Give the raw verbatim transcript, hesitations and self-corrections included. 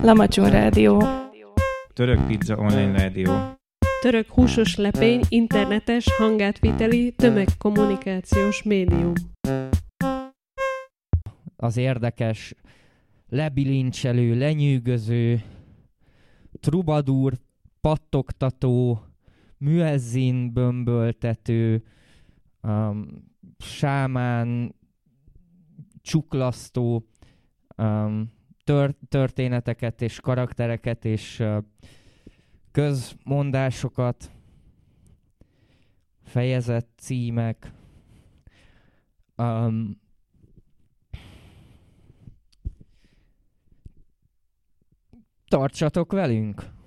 Lamacson Rádió. Török Pizza Online Rádió. Török húsos lepény internetes hangátviteli tömegkommunikációs médium. Az érdekes, lebilincselő, lenyűgöző, trubadúr, pattogtató, müezzin bömböltető, um, sámán, csuklasztó um, tör- történeteket és karaktereket és uh, közmondásokat, fejezet címek, um, tartsatok velünk!